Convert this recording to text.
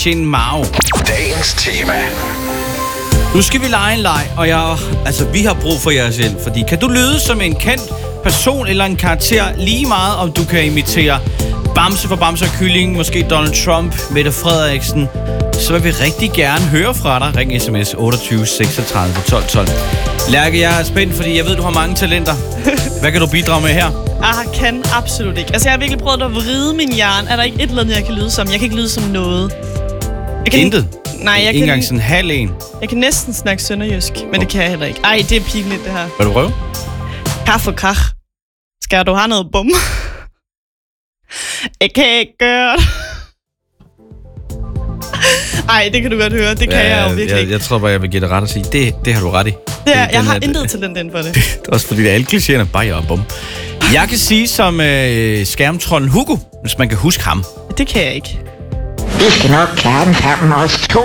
Shin Mao. Dagens tema. Nu skal vi lege en leg, og vi har brug for jeres hjælp. Fordi kan du lyde som en kendt person eller en karakter lige meget, om du kan imitere Bamse fra Bamse og Kylling, måske Donald Trump, Mette Frederiksen, så vil vi rigtig gerne høre fra dig. Ring sms 28 36 12 12. Lærke, jeg er spændt, fordi jeg ved, du har mange talenter. Hvad kan du bidrage med her? Jeg kan absolut ikke. Altså, jeg har virkelig prøvet at vride min hjerne. Er der ikke et eller andet, jeg kan lyde som? Jeg kan ikke lyde som noget. Intet? Nej, jeg ikke kan engang sådan halv en? Jeg kan næsten snakke sønderjysk, men det kan jeg heller ikke. Ej, det er pinligt, det her. Vil du prøve? Kaffe og krach. Skal du have noget bum? Jeg kan ikke gøre det. Ej, det kan du godt høre. Det kan jeg jo virkelig ikke. Jeg tror bare, jeg vil give dig ret at sige, det har du ret i. Jeg har intet talent inden for det. Det er også fordi, det er alle klichéerne. Bare og bum. Jeg kan sige som skærmtrollen Hugo, hvis man kan huske ham. Det kan jeg ikke. Vi skal nok klare den sammen os to.